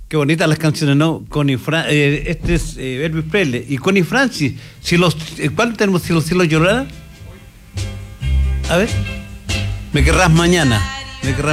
Qué bonitas las canciones, ¿no? Este es Elvis Presley. Y Connie Francis. ¿Cuál tenemos? Si los cielos lloraran. A ver. Me querrás mañana.